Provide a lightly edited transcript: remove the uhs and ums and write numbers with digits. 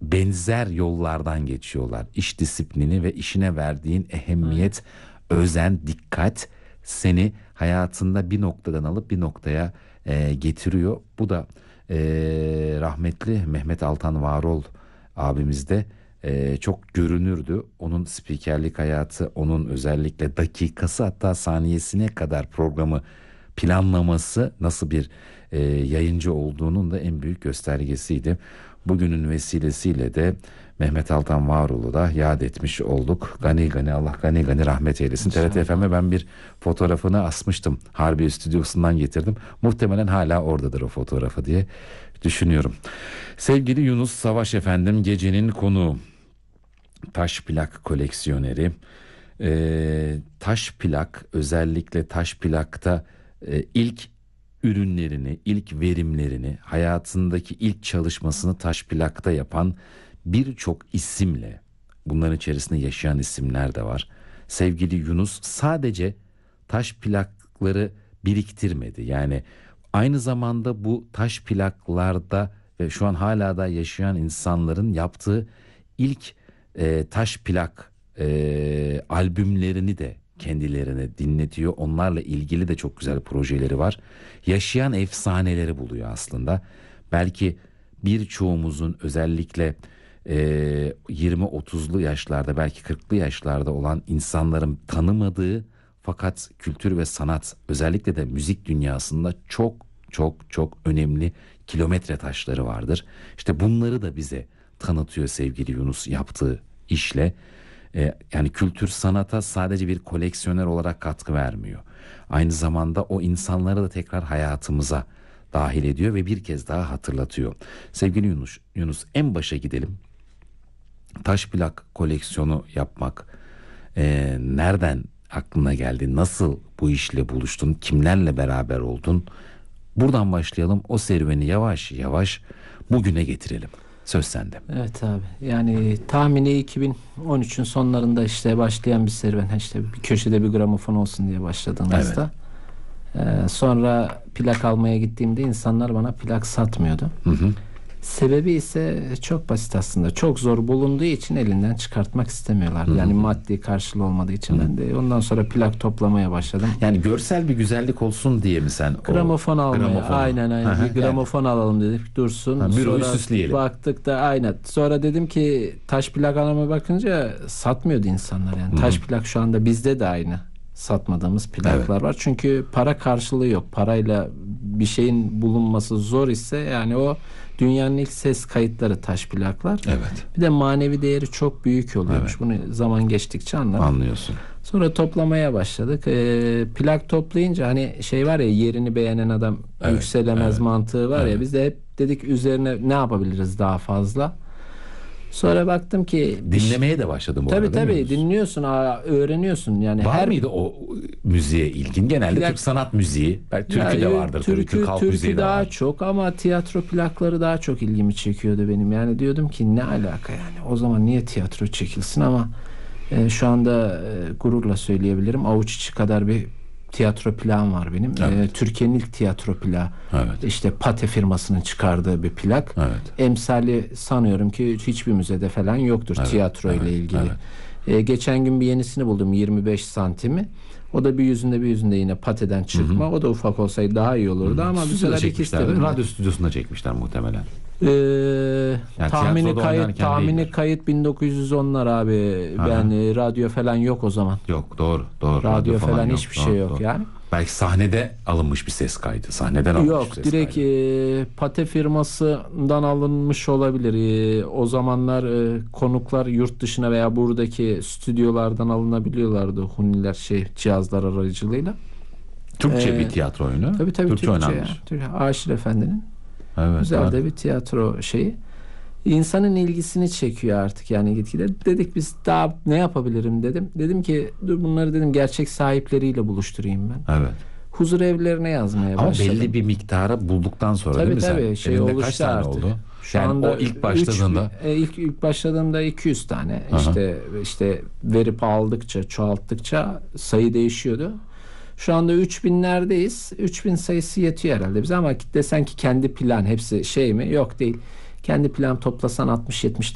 benzer yollardan geçiyorlar. İş disiplini ve işine verdiğin ehemmiyet, özen, dikkat seni hayatında bir noktadan alıp bir noktaya getiriyor. Bu da rahmetli Mehmet Altan Varol abimizde çok görünürdü. Onun spikerlik hayatı, onun özellikle dakikası hatta saniyesine kadar programı planlaması nasıl bir yayıncı olduğunun da en büyük göstergesiydi. Bugünün vesilesiyle de Mehmet Altan Varol'u da yad etmiş olduk. Gani gani, Allah gani gani rahmet eylesin. TRT FM'e ben bir fotoğrafını asmıştım. Harbiye stüdyosundan getirdim. Muhtemelen hala oradadır o fotoğrafı diye düşünüyorum. Sevgili Yunus Savaş efendim, gecenin konuğu. Taş plak koleksiyoneri. Taş plak, özellikle taş plakta ilk ürünlerini, ilk verimlerini, hayatındaki ilk çalışmasını taş plakta yapan birçok isimle, bunların içerisinde yaşayan isimler de var. Sevgili Yunus sadece taş plakları biriktirmedi. Yani aynı zamanda bu taş plaklarda ve şu an hala da yaşayan insanların yaptığı ilk taş plak albümlerini de kendilerine dinletiyor. Onlarla ilgili de çok güzel projeleri var. Yaşayan efsaneleri buluyor aslında. Belki birçoğumuzun, özellikle 20-30'lu yaşlarda, belki 40'lı yaşlarda olan insanların tanımadığı fakat kültür ve sanat, özellikle de müzik dünyasında çok çok çok önemli kilometre taşları vardır. İşte bunları da bize tanıtıyor sevgili Yunus yaptığı işle. Yani kültür sanata sadece bir koleksiyoner olarak katkı vermiyor. Aynı zamanda o insanları da tekrar hayatımıza dahil ediyor ve bir kez daha hatırlatıyor. Sevgili Yunus, en başa gidelim. Taş plak koleksiyonu yapmak nereden aklına geldi? Nasıl bu işle buluştun? Kimlerle beraber oldun? Buradan başlayalım. O serüveni yavaş yavaş bugüne getirelim. Söz sende. Evet abi. Yani tahmini 2013'ün sonlarında işte başlayan bir serüven. İşte bir köşede bir gramofon olsun diye başladığımızda. Evet. Sonra plak almaya gittiğimde insanlar bana plak satmıyordu. Hı hı. Sebebi ise çok basit aslında. Çok zor bulunduğu için elinden çıkartmak istemiyorlardı. Yani maddi karşılığı olmadığı için ben de ondan sonra plak toplamaya başladım. Yani görsel bir güzellik olsun diye mi sen? Gramofon almaya. Aynen. Bir gramofon alalım dedik. Dursun. Büroyu süsleyelim. Baktık da aynen. Sonra dedim ki taş plak almaya bakınca satmıyordu insanlar yani. Taş plak şu anda bizde de aynı. Satmadığımız plaklar var. Çünkü para karşılığı yok. Parayla bir şeyin bulunması zor ise yani o dünyanın ilk ses kayıtları taş plaklar. Evet. Bir de manevi değeri çok büyük oluyormuş. Evet. Bunu zaman geçtikçe anlıyorsun. Sonra toplamaya başladık. Plak toplayınca hani şey var ya, yerini beğenen adam yükselemez mantığı var ya. Biz de hep dedik üzerine ne yapabiliriz daha fazla. Sonra baktım ki dinlemeye de başladım bu arada. Tabii dinliyorsun, öğreniyorsun yani. Var mıydı o müziğe ilgin? Genelde Türk sanat müziği, belki türkü de vardır tabii. Türk halk müziği de daha var. Çok ama tiyatro plakları daha çok ilgimi çekiyordu benim. Yani diyordum ki ne alaka yani? O zaman niye tiyatro çekilsin? Ama şu anda gururla söyleyebilirim. Avuç içi kadar bir tiyatro plağım var benim. Evet. Türkiye'nin ilk tiyatro plağı. Evet. İşte Pate firmasının çıkardığı bir plak. Evet. Emsali sanıyorum ki hiçbir müzede falan yoktur tiyatro ile ilgili. Evet. Geçen gün bir yenisini buldum, 25 santimi. O da bir yüzünde yine Pate'den çıkma. Hı-hı. O da ufak olsaydı daha iyi olurdu ama bu sefer ikisi de radyo stüdyosunda çekmişler muhtemelen. Yani tahmini kayıt 1910'lar abi. Ben radyo falan yok o zaman. Yok, doğru. Radyo falan yok, hiçbir şey yok doğru. Yani. Belki sahnede alınmış bir ses kaydı. Sahneden alınmış yok, bir ses direkt kaydı. Pate firmasından alınmış olabilir. O zamanlar konuklar yurt dışına veya buradaki stüdyolardan alınabiliyorlardı. Huniler cihazlar aracılığıyla. Türkçe bir tiyatro oyunu. Tabii Türkçe oynanmış. Aşir Efendi'nin. Evet, güzel de bir tiyatro şeyi. İnsanın ilgisini çekiyor artık yani gitgide. Dedik biz daha ne yapabilirim dedim. Dedim ki dur bunları dedim gerçek sahipleriyle buluşturayım ben. Evet. Huzur evlerine yazmaya başladım. Ama belli bir miktara bulduktan sonra değil mi sen? Elinde kaç tane artık oldu? Şu yani anda o ilk başladığında ilk başladığımda 200 tane. İşte verip aldıkça, çoğalttıkça sayı değişiyordu. Şu anda 3000'lerdeyiz. 3000 sayısı yetiyor herhalde bize ama desen ki kendi plan hepsi mi? Yok değil. Kendi plan toplasan 60-70